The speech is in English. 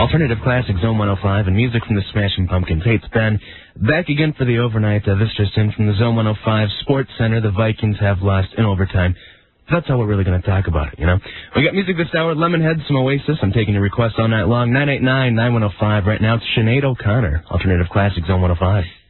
Alternative Classic Zone 105 and music from the Smashing Pumpkins. Hey, it's Ben. Back again for the overnight. This just in from the Zone 105 Sports Center. The Vikings have lost in overtime. That's how we're really going to talk about it, you know. We got music this hour, Lemonhead, some Oasis. I'm taking your requests all night long. 989-9105. Right now it's Sinead O'Connor. Alternative Classic Zone 105.